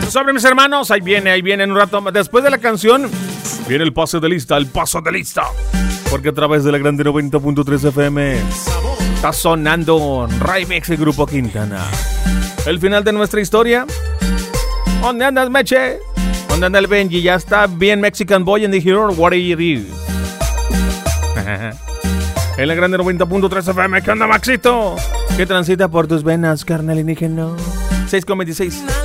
Sobre mis hermanos, ahí viene en un rato. Después de la canción, viene el paso de lista. Porque a través de la grande 90.3 FM está sonando Remix y Grupo Quintana. El final de nuestra historia. ¿Dónde andas, Meche? ¿Dónde anda el Benji? Ya está bien Mexican Boy en The Hero. What do you do? En la grande 90.3 FM. ¿Qué onda, Maxito? ¿Qué transita por tus venas, carnal indígena? 6:26.